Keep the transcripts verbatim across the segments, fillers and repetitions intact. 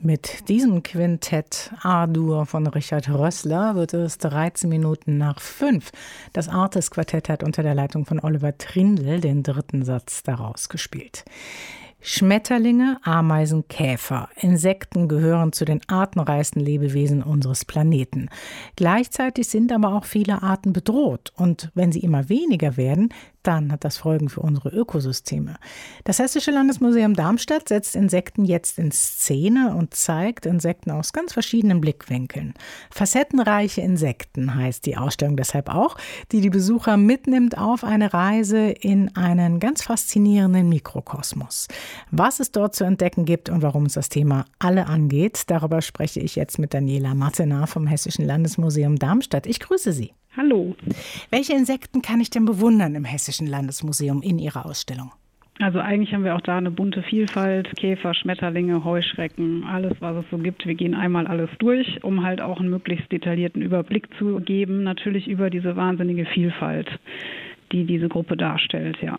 Mit diesem Quintett A-Dur von Richard Rössler wird es dreizehn Minuten nach fünf. Das Artes-Quartett hat unter der Leitung von Oliver Trindl den dritten Satz daraus gespielt. Schmetterlinge, Ameisen, Käfer, Insekten gehören zu den artenreichsten Lebewesen unseres Planeten. Gleichzeitig sind aber auch viele Arten bedroht. Und wenn sie immer weniger werden, dann hat das Folgen für unsere Ökosysteme. Das Hessische Landesmuseum Darmstadt setzt Insekten jetzt in Szene und zeigt Insekten aus ganz verschiedenen Blickwinkeln. Facettenreiche Insekten heißt die Ausstellung deshalb auch, die die Besucher mitnimmt auf eine Reise in einen ganz faszinierenden Mikrokosmos. Was es dort zu entdecken gibt und warum es das Thema alle angeht, darüber spreche ich jetzt mit Daniela Martener vom Hessischen Landesmuseum Darmstadt. Ich grüße Sie. Hallo. Welche Insekten kann ich denn bewundern im Hessischen Landesmuseum in Ihrer Ausstellung? Also eigentlich haben wir auch da eine bunte Vielfalt, Käfer, Schmetterlinge, Heuschrecken, alles, was es so gibt. Wir gehen einmal alles durch, um halt auch einen möglichst detaillierten Überblick zu geben, natürlich über diese wahnsinnige Vielfalt, die diese Gruppe darstellt, ja.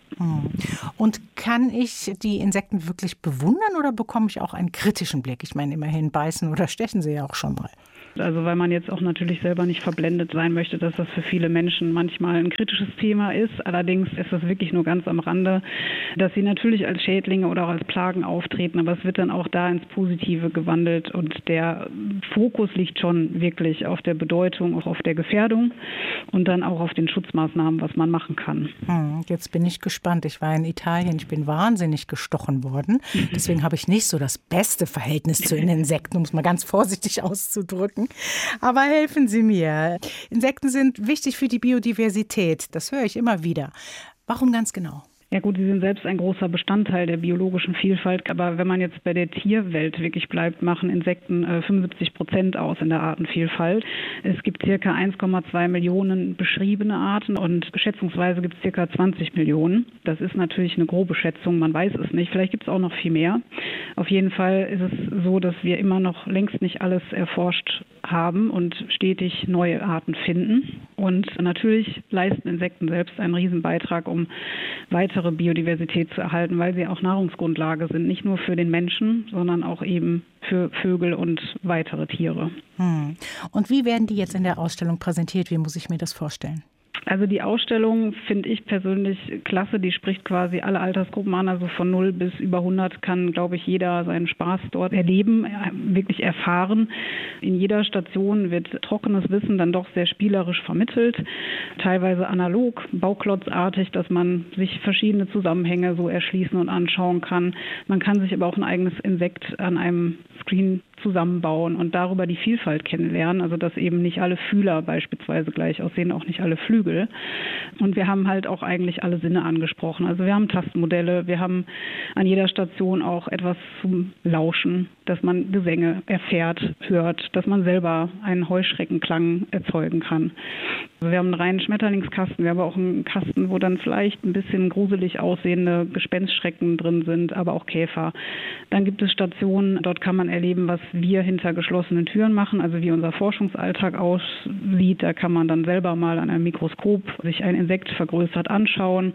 Und kann ich die Insekten wirklich bewundern oder bekomme ich auch einen kritischen Blick? Ich meine, immerhin beißen oder stechen sie ja auch schon mal. Also weil man jetzt auch natürlich selber nicht verblendet sein möchte, dass das für viele Menschen manchmal ein kritisches Thema ist. Allerdings ist das wirklich nur ganz am Rande, dass sie natürlich als Schädlinge oder auch als Plagen auftreten, aber es wird dann auch da ins Positive gewandelt und der Fokus liegt schon wirklich auf der Bedeutung, auch auf der Gefährdung und dann auch auf den Schutzmaßnahmen, was man machen kann. Hm, jetzt bin ich gespannt. Ich war in Italien, ich bin wahnsinnig gestochen worden. Deswegen habe ich nicht so das beste Verhältnis zu den Insekten, um es mal ganz vorsichtig auszudrücken. Aber helfen Sie mir. Insekten sind wichtig für die Biodiversität. Das höre ich immer wieder. Warum ganz genau? Ja gut, sie sind selbst ein großer Bestandteil der biologischen Vielfalt. Aber wenn man jetzt bei der Tierwelt wirklich bleibt, machen Insekten äh, fünfundsiebzig Prozent aus in der Artenvielfalt. Es gibt circa eins Komma zwei Millionen beschriebene Arten und schätzungsweise gibt es circa zwanzig Millionen. Das ist natürlich eine grobe Schätzung, man weiß es nicht. Vielleicht gibt es auch noch viel mehr. Auf jeden Fall ist es so, dass wir immer noch längst nicht alles erforscht haben und stetig neue Arten finden. Und natürlich leisten Insekten selbst einen Riesenbeitrag, um weitere Biodiversität zu erhalten, weil sie auch Nahrungsgrundlage sind, nicht nur für den Menschen, sondern auch eben für Vögel und weitere Tiere. Hm. Und wie werden die jetzt in der Ausstellung präsentiert? Wie muss ich mir das vorstellen? Also die Ausstellung finde ich persönlich klasse, die spricht quasi alle Altersgruppen an, also von null bis über hundert kann, glaube ich, jeder seinen Spaß dort erleben, wirklich erfahren. In jeder Station wird trockenes Wissen dann doch sehr spielerisch vermittelt, teilweise analog, bauklotzartig, dass man sich verschiedene Zusammenhänge so erschließen und anschauen kann. Man kann sich aber auch ein eigenes Insekt an einem Screen zusammenbauen und darüber die Vielfalt kennenlernen, also dass eben nicht alle Fühler beispielsweise gleich aussehen, auch nicht alle Flügel. Und wir haben halt auch eigentlich alle Sinne angesprochen. Also wir haben Tastenmodelle, wir haben an jeder Station auch etwas zum Lauschen, dass man Gesänge erfährt, hört, dass man selber einen Heuschreckenklang erzeugen kann. Also wir haben einen reinen Schmetterlingskasten, wir haben auch einen Kasten, wo dann vielleicht ein bisschen gruselig aussehende Gespenstschrecken drin sind, aber auch Käfer. Dann gibt es Stationen, dort kann man erleben, was wir hinter geschlossenen Türen machen, also wie unser Forschungsalltag aussieht. Da kann man dann selber mal an einem Mikroskop sich ein Insekt vergrößert anschauen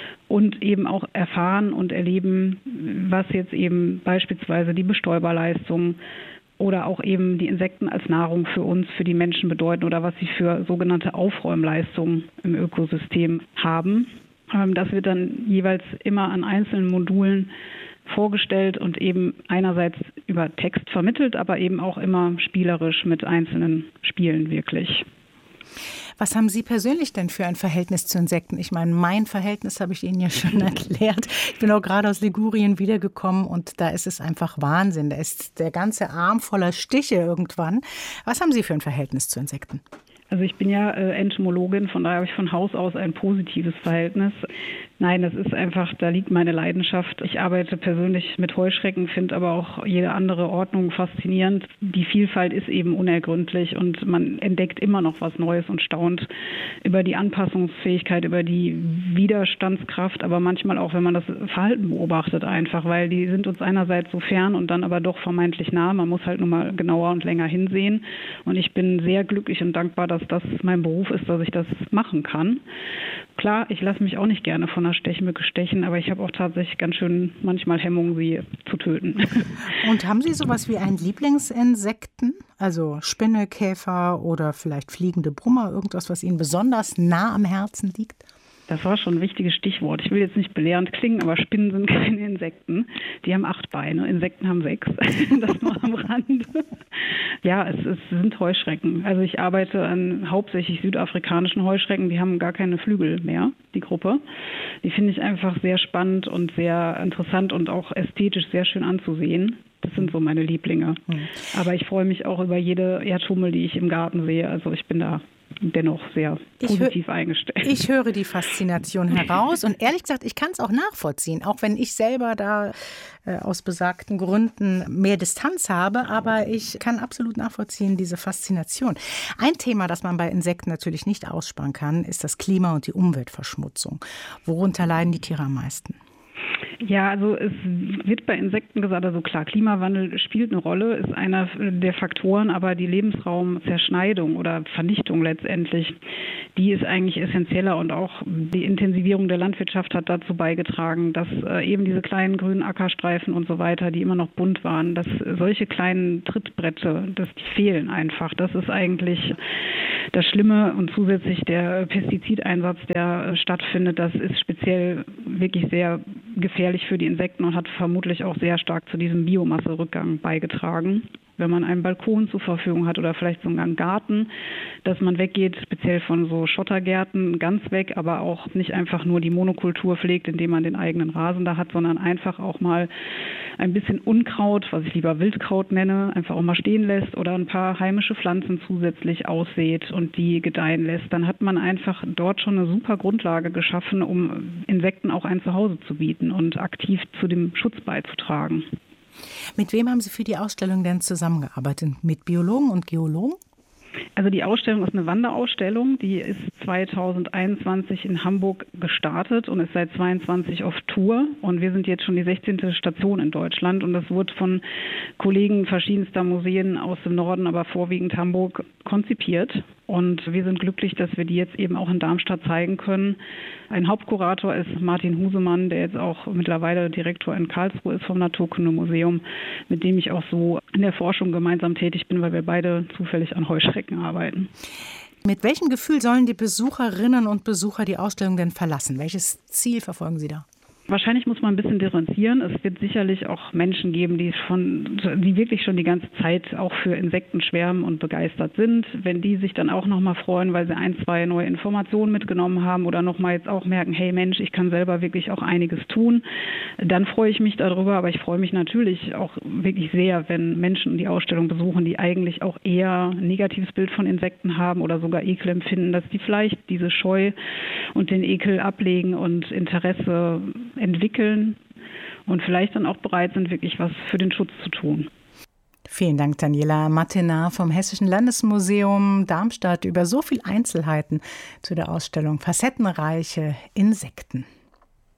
und eben auch erfahren und erleben, was jetzt eben beispielsweise die Bestäuberleistung oder auch eben die Insekten als Nahrung für uns, für die Menschen bedeuten oder was sie für sogenannte Aufräumleistungen im Ökosystem haben. Das wird dann jeweils immer an einzelnen Modulen vorgestellt und eben einerseits über Text vermittelt, aber eben auch immer spielerisch mit einzelnen Spielen wirklich. Was haben Sie persönlich denn für ein Verhältnis zu Insekten? Ich meine, mein Verhältnis habe ich Ihnen ja schon erklärt. Ich bin auch gerade aus Ligurien wiedergekommen und da ist es einfach Wahnsinn. Da ist der ganze Arm voller Stiche irgendwann. Was haben Sie für ein Verhältnis zu Insekten? Also ich bin ja äh, Entomologin, von daher habe ich von Haus aus ein positives Verhältnis. Nein, das ist einfach, da liegt meine Leidenschaft. Ich arbeite persönlich mit Heuschrecken, finde aber auch jede andere Ordnung faszinierend. Die Vielfalt ist eben unergründlich und man entdeckt immer noch was Neues und staunt über die Anpassungsfähigkeit, über die Widerstandskraft, aber manchmal auch, wenn man das Verhalten beobachtet einfach, weil die sind uns einerseits so fern und dann aber doch vermeintlich nah. Man muss halt nur mal genauer und länger hinsehen und ich bin sehr glücklich und dankbar, dass das mein Beruf ist, dass ich das machen kann. Klar, ich lasse mich auch nicht gerne von einer Stechmücke stechen, aber ich habe auch tatsächlich ganz schön manchmal Hemmungen, sie zu töten. Und haben Sie sowas wie einen Lieblingsinsekten? Also Spinne, Käfer oder vielleicht fliegende Brummer, irgendwas, was Ihnen besonders nah am Herzen liegt? Das war schon ein wichtiges Stichwort. Ich will jetzt nicht belehrend klingen, aber Spinnen sind keine Insekten. Die haben acht Beine, Insekten haben sechs. Das nur am Rand. Ja, es, es sind Heuschrecken. Also ich arbeite an hauptsächlich südafrikanischen Heuschrecken. Die haben gar keine Flügel mehr, die Gruppe. Die finde ich einfach sehr spannend und sehr interessant und auch ästhetisch sehr schön anzusehen. Das sind so meine Lieblinge. Mhm. Aber ich freue mich auch über jede Erdhummel, die ich im Garten sehe. Also ich bin da dennoch sehr positiv ich eingestellt. Ich höre die Faszination heraus und ehrlich gesagt, ich kann es auch nachvollziehen, auch wenn ich selber da äh, aus besagten Gründen mehr Distanz habe, aber ich kann absolut nachvollziehen, diese Faszination. Ein Thema, das man bei Insekten natürlich nicht aussparen kann, ist das Klima und die Umweltverschmutzung. Worunter leiden die Tiere am meisten? Ja, also es wird bei Insekten gesagt, also klar, Klimawandel spielt eine Rolle, ist einer der Faktoren, aber die Lebensraumzerschneidung oder Vernichtung letztendlich, die ist eigentlich essentieller und auch die Intensivierung der Landwirtschaft hat dazu beigetragen, dass äh, eben diese kleinen grünen Ackerstreifen und so weiter, die immer noch bunt waren, dass solche kleinen Trittbretter, dass die fehlen einfach. Das ist eigentlich das Schlimme und zusätzlich der Pestizideinsatz, der stattfindet, das ist speziell wirklich sehr gefährlich für die Insekten und hat vermutlich auch sehr stark zu diesem Biomasserückgang beigetragen. Wenn man einen Balkon zur Verfügung hat oder vielleicht sogar einen Garten, dass man weggeht, speziell von so Schottergärten, ganz weg, aber auch nicht einfach nur die Monokultur pflegt, indem man den eigenen Rasen da hat, sondern einfach auch mal ein bisschen Unkraut, was ich lieber Wildkraut nenne, einfach auch mal stehen lässt oder ein paar heimische Pflanzen zusätzlich aussät und die gedeihen lässt, dann hat man einfach dort schon eine super Grundlage geschaffen, um Insekten auch ein Zuhause zu bieten und aktiv zu dem Schutz beizutragen. Mit wem haben Sie für die Ausstellung denn zusammengearbeitet? Mit Biologen und Geologen? Also die Ausstellung ist eine Wanderausstellung, die ist zweitausendeinundzwanzig in Hamburg gestartet und ist seit zweiundzwanzig auf Tour. Und wir sind jetzt schon die sechzehnte Station in Deutschland und das wurde von Kollegen verschiedenster Museen aus dem Norden, aber vorwiegend Hamburg, konzipiert. Und wir sind glücklich, dass wir die jetzt eben auch in Darmstadt zeigen können. Ein Hauptkurator ist Martin Husemann, der jetzt auch mittlerweile Direktor in Karlsruhe ist vom Naturkundemuseum, mit dem ich auch so in der Forschung gemeinsam tätig bin, weil wir beide zufällig an Heuschrecken arbeiten. Mit welchem Gefühl sollen die Besucherinnen und Besucher die Ausstellung denn verlassen? Welches Ziel verfolgen Sie da? Wahrscheinlich muss man ein bisschen differenzieren. Es wird sicherlich auch Menschen geben, die schon, die wirklich schon die ganze Zeit auch für Insekten schwärmen und begeistert sind. Wenn die sich dann auch noch mal freuen, weil sie ein, zwei neue Informationen mitgenommen haben oder noch mal jetzt auch merken, hey Mensch, ich kann selber wirklich auch einiges tun, dann freue ich mich darüber. Aber ich freue mich natürlich auch wirklich sehr, wenn Menschen die Ausstellung besuchen, die eigentlich auch eher ein negatives Bild von Insekten haben oder sogar Ekel empfinden, dass die vielleicht diese Scheu und den Ekel ablegen und Interesse entwickeln und vielleicht dann auch bereit sind, wirklich was für den Schutz zu tun. Vielen Dank, Daniela Martinat vom Hessischen Landesmuseum Darmstadt über so viele Einzelheiten zu der Ausstellung Facettenreiche Insekten.